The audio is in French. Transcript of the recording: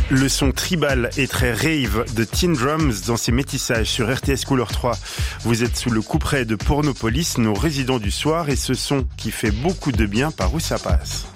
Le son tribal et très rave de Teen Drums dans ses métissages sur RTS Couleur 3. Vous êtes sous le couperet de Pornopolis, nos résidents du soir, et ce son qui fait beaucoup de bien par où ça passe.